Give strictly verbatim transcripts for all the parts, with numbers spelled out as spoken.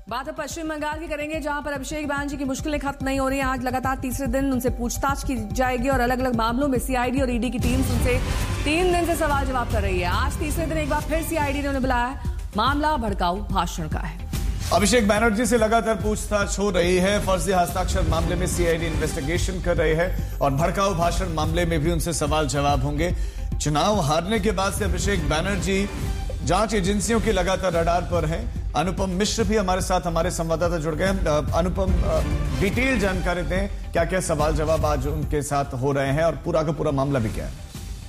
बात अब पश्चिम बंगाल की करेंगे, जहां पर अभिषेक बैनर्जी की मुश्किलें खत्म नहीं हो रही हैं। आज लगातार तीसरे दिन उनसे पूछताछ की जाएगी और अलग अलग मामलों में सीआईडी और ईडी की टीम उनसे तीन दिन से सवाल जवाब कर रही है। आज तीसरे दिन एक बार फिर सीआईडी ने उन्हें बुलाया। मामला भड़काऊ भाषण का है। अभिषेक बैनर्जी से लगातार पूछताछ हो रही है। फर्जी हस्ताक्षर मामले में सीआईडी इन्वेस्टिगेशन कर रही है और भड़काऊ भाषण मामले में भी उनसे सवाल जवाब होंगे। चुनाव हारने के बाद से अभिषेक बैनर्जी जांच एजेंसियों की लगातार रडार पर हैं। अनुपम मिश्र भी हमारे साथ, हमारे संवाददाता जुड़ गए। अनुपम, डिटेल जानकारी दें, क्या क्या सवाल जवाब आज उनके साथ हो रहे हैं और पूरा का पूरा मामला भी क्या है?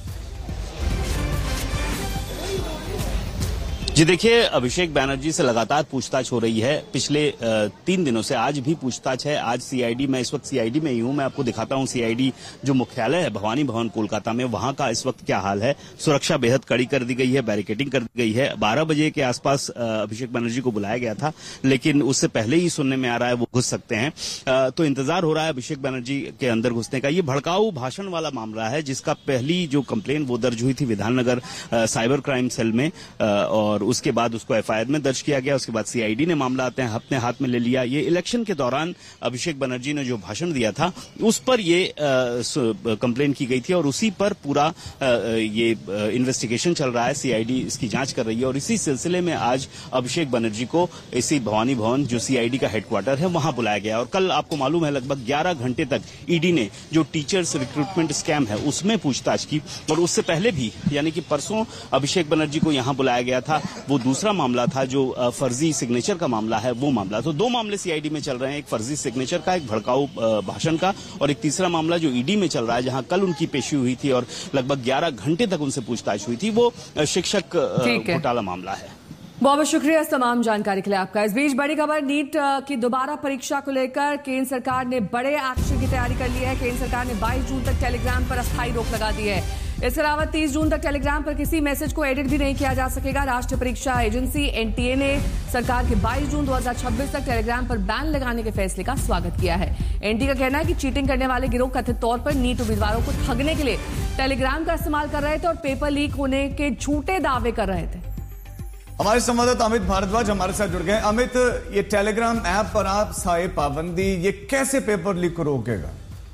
जी देखिए, अभिषेक बैनर्जी से लगातार पूछताछ हो रही है। पिछले तीन दिनों से आज भी पूछताछ है। आज सीआईडी, मैं इस वक्त सीआईडी में ही हूं। मैं आपको दिखाता हूं सीआईडी जो मुख्यालय है भवानी भवन कोलकाता में, वहां का इस वक्त क्या हाल है। सुरक्षा बेहद कड़ी कर दी गई है, बैरिकेडिंग कर दी गई है। बारह बजे के आसपास अभिषेक बैनर्जी को बुलाया गया था, लेकिन उससे पहले ही सुनने में आ रहा है वो घुस सकते हैं। तो इंतजार हो रहा है अभिषेक बैनर्जी के अंदर घुसने का। ये भड़काऊ भाषण वाला मामला है, जिसका पहली जो कंप्लेन वो दर्ज हुई थी विधाननगर साइबर क्राइम सेल में, और उसके बाद उसको एफआईआर में दर्ज किया गया। उसके बाद सीआईडी ने मामला आते हैं अपने हाथ में ले लिया। ये इलेक्शन के दौरान अभिषेक बनर्जी ने जो भाषण दिया था उस पर ये कंप्लेन की गई थी और उसी पर पूरा आ, ये इन्वेस्टिगेशन चल रहा है। सीआईडी इसकी जांच कर रही है और इसी सिलसिले में आज अभिषेक बनर्जी को इसी भवानी भवन जो सीआईडी का हेडक्वार्टर है वहां बुलाया गया। और कल आपको मालूम है लगभग ग्यारह घंटे तक ईडी ने जो टीचर्स रिक्रूटमेंट स्कैम है उसमें पूछताछ की। और उससे पहले भी, यानी कि परसों अभिषेक बनर्जी को यहां बुलाया गया था। वो दूसरा मामला था जो फर्जी सिग्नेचर का मामला है, वो मामला। तो दो मामले सीआईडी में चल रहे हैं, एक फर्जी सिग्नेचर का, एक भड़काऊ भाषण का, और एक तीसरा मामला जो ईडी में चल रहा है, जहां कल उनकी पेशी हुई थी और लगभग ग्यारह घंटे तक उनसे पूछताछ हुई थी। वो शिक्षक घोटाला मामला है। बहुत बहुत शुक्रिया इस तमाम जानकारी के लिए आपका। इस बीच बड़ी खबर, नीट की दोबारा परीक्षा को लेकर केंद्र सरकार ने बड़े एक्शन की तैयारी कर ली है। केंद्र सरकार ने बाईस जून तक टेलीग्राम पर अस्थायी रोक लगा दी है। इसके अलावा तीस जून तक टेलीग्राम पर किसी मैसेज को एडिट भी नहीं किया जा सकेगा। राष्ट्रीय परीक्षा एजेंसी एनटीए ने सरकार के बाईस जून दो हज़ार छब्बीस तक टेलीग्राम पर बैन लगाने के फैसले का स्वागत किया है। एनटीए का कहना है कि चीटिंग करने वाले गिरोह कथित तौर पर नीट उम्मीदवारों को ठगने के लिए टेलीग्राम का इस्तेमाल कर रहे थे और पेपर लीक होने के झूठे दावे कर रहे थे। हमारे संवाददाता अमित भारद्वाज हमारे साथ जुड़ गए। अमित, ये टेलीग्राम ऐप पर आप साए पाबंदी, ये कैसे पेपर लीक को रोकेगा?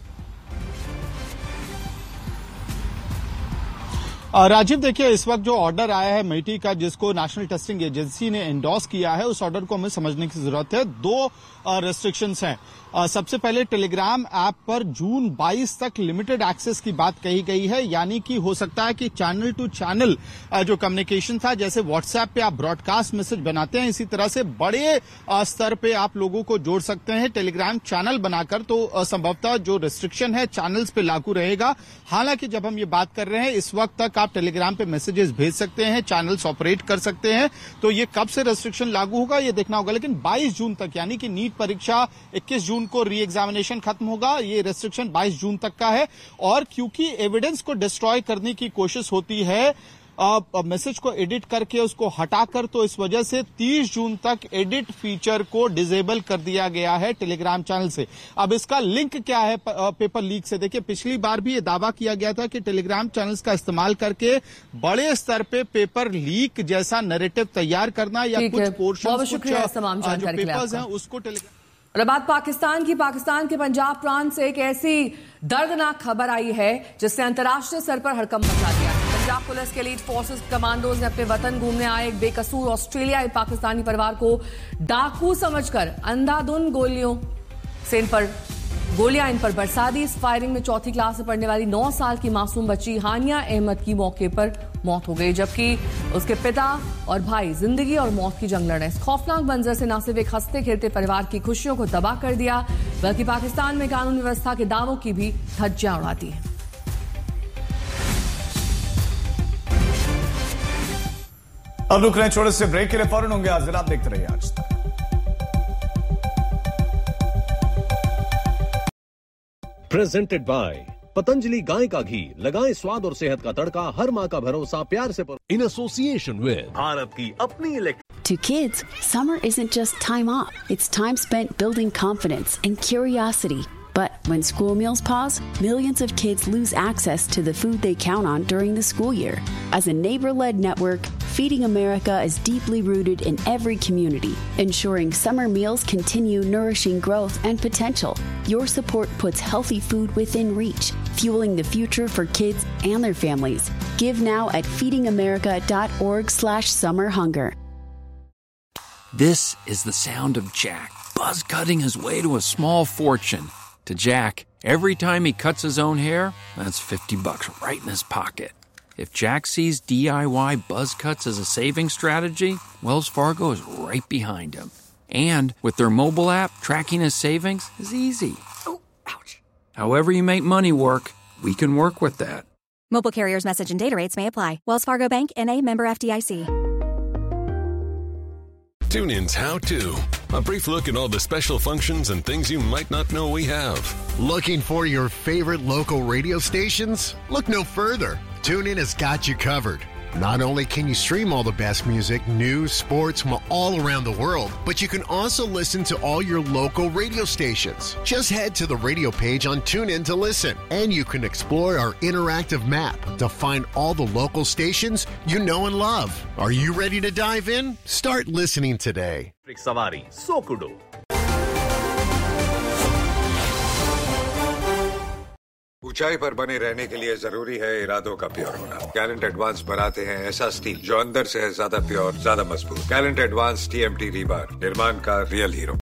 राजीव, देखिए, इस वक्त जो ऑर्डर आया है मेटी का, जिसको नेशनल टेस्टिंग एजेंसी ने एंडोर्स किया है, उस ऑर्डर को हमें समझने की जरूरत है। दो रेस्ट्रिक्शंस हैं। सबसे पहले टेलीग्राम ऐप पर जून बाईस तक लिमिटेड एक्सेस की बात कही गई है, यानी कि हो सकता है कि चैनल टू चैनल जो कम्युनिकेशन था, जैसे व्हाट्सएप पे आप ब्रॉडकास्ट मैसेज बनाते हैं, इसी तरह से बड़े स्तर पे आप लोगों को जोड़ सकते हैं टेलीग्राम चैनल बनाकर। तो संभवतः जो रिस्ट्रिक्शन है चैनल्स पे लागू रहेगा। हालांकि जब हम ये बात कर रहे हैं, इस वक्त तक आप टेलीग्राम पे मैसेजेस भेज सकते हैं, चैनल्स ऑपरेट कर सकते हैं। तो ये कब से रेस्ट्रिक्शन लागू होगा ये देखना होगा, लेकिन बाईस जून तक, यानी कि नीट परीक्षा इक्कीस जून को री एग्जामिनेशन खत्म होगा, ये रेस्ट्रिक्शन बाईस जून तक का है। और क्योंकि एविडेंस को डिस्ट्रॉय करने की कोशिश होती है मैसेज को एडिट करके उसको हटाकर, तो इस वजह से तीस जून तक एडिट फीचर को डिसेबल कर दिया गया है टेलीग्राम चैनल से। अब इसका लिंक क्या है पेपर लीक से? देखिए, पिछली बार भी ये दावा किया गया था कि टेलीग्राम चैनल्स का इस्तेमाल करके बड़े स्तर पे पेपर लीक जैसा नैरेटिव तैयार करना या कुछ पोर्शन, कुछ जो पेपर्स हैं उसको टेलीग्राम। और अब बात पाकिस्तान की। पाकिस्तान के पंजाब प्रांत से एक ऐसी दर्दनाक खबर आई है जिसने अंतर्राष्ट्रीय स्तर पर हड़कंप मचा दिया। पंजाब पुलिस के एलीट फोर्सेस कमांडोज ने अपने वतन घूमने आए एक बेकसूर ऑस्ट्रेलियाई पाकिस्तानी परिवार को डाकू समझकर अंधाधुंध गोलियों से इन पर गोलियां इन पर बरसा दी। इस फायरिंग में चौथी क्लास में पढ़ने वाली नौ साल की मासूम बच्ची हानिया अहमद की मौके पर मौत हो गई, जबकि उसके पिता और भाई जिंदगी और मौत की जंग लड़े। इस खौफनाक मंजर से न सिर्फ एक हंसते खेलते परिवार की खुशियों को तबाह कर दिया, बल्कि पाकिस्तान में कानून व्यवस्था के दावों की भी धज्जियां उड़ा दी। अब रुक रहे हैं छोटे से ब्रेक के लिए, फौरन होंगे हाजिर। आप देखते रहिए आज तक। प्रेजेंटेड बाय पतंजलि गाय का घी, लगाएं स्वाद और सेहत का तड़का, हर माँ का भरोसा प्यार से इन एसोसिएशन विद भारत की अपनी electric. To kids, summer isn't just time off. It's time spent building confidence and curiosity. But when school meals pause, millions of kids lose access to the food they count on during the school year. As a neighbor-led network, Feeding America is deeply rooted in every community, ensuring summer meals continue nourishing growth and potential. Your support puts healthy food within reach, fueling the future for kids and their families. Give now at feedingamerica.org slash summer hunger. This is the sound of Jack, buzz cutting his way to a small fortune. To Jack, every time he cuts his own hair, that's fifty bucks right in his pocket. If Jack sees D I Y buzz cuts as a saving strategy, Wells Fargo is right behind him. And with their mobile app, tracking his savings is easy. Oh, ouch. However you make money work, we can work with that. Mobile carriers' message and data rates may apply. Wells Fargo Bank, N A, member F D I C. TuneIn's How To. A brief look at all the special functions and things you might not know we have. Looking for your favorite local radio stations? Look no further. TuneIn has got you covered. Not only can you stream all the best music, news, sports from all around the world, but you can also listen to all your local radio stations. Just head to the radio page on TuneIn to listen, and you can explore our interactive map to find all the local stations you know and love. Are you ready to dive in? Start listening today. Savari, Sokudo. ऊंचाई पर बने रहने के लिए जरूरी है इरादों का प्योर होना। गैलेंट एडवांस बनाते हैं ऐसा स्टील जो अंदर से है ज्यादा प्योर, ज्यादा मजबूत। गैलेंट एडवांस टीएमटी रीबार, निर्माण का रियल हीरो।